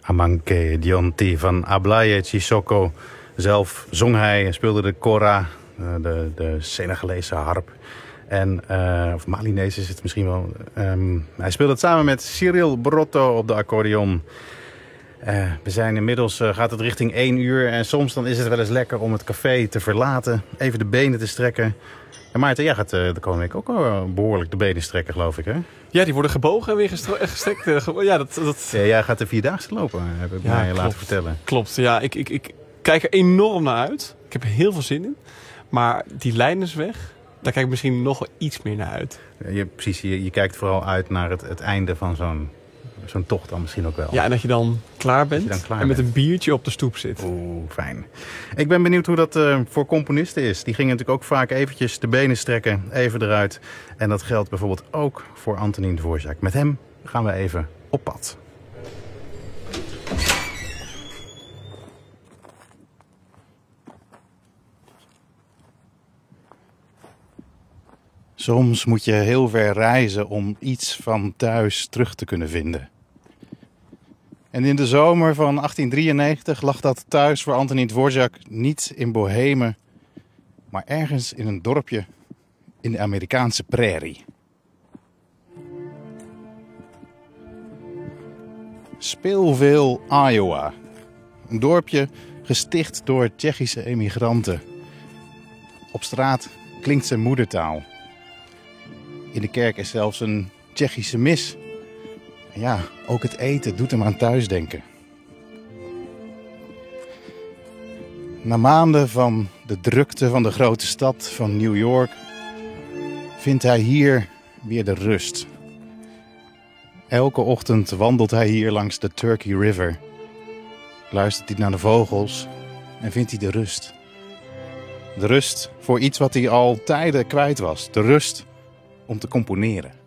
Amanke Dionti van Ablaye Cissokho. Zelf zong hij en speelde de kora, de Senegalese harp. Of Malinese is het misschien wel. Hij speelde het samen met Cyril Brotto op de accordeon. We zijn inmiddels, gaat het richting 1 uur. En soms dan is het wel eens lekker om het café te verlaten. Even de benen te strekken. En Maarten, jij gaat de komende week ook behoorlijk de benen strekken, geloof ik, hè? Ja, die worden gebogen en weer gestrekt. Ja, Ja, jij gaat de 4-daagse lopen, heb ik mij laten vertellen. Klopt, ja. Ik kijk er enorm naar uit. Ik heb er heel veel zin in. Maar die Leidersweg, daar kijk ik misschien nog wel iets meer naar uit. Precies, je kijkt vooral uit naar het einde van zo'n tocht dan misschien ook wel. Ja, en dat je dan klaar bent en met een biertje op de stoep zit. Oeh, fijn. Ik ben benieuwd hoe dat voor componisten is. Die gingen natuurlijk ook vaak eventjes de benen strekken, even eruit. En dat geldt bijvoorbeeld ook voor Antonín Dvořák. Met hem gaan we even op pad. Soms moet je heel ver reizen om iets van thuis terug te kunnen vinden. En in de zomer van 1893 lag dat thuis voor Antonín Dvořák niet in Bohemen, maar ergens in een dorpje in de Amerikaanse prairie. Spillville, Iowa. Een dorpje gesticht door Tsjechische emigranten. Op straat klinkt zijn moedertaal. In de kerk is zelfs een Tsjechische mis. En ja, ook het eten doet hem aan thuisdenken. Na maanden van de drukte van de grote stad van New York vindt hij hier weer de rust. Elke ochtend wandelt hij hier langs de Turkey River. Luistert hij naar de vogels en vindt hij de rust. De rust voor iets wat hij al tijden kwijt was. De rust om te componeren.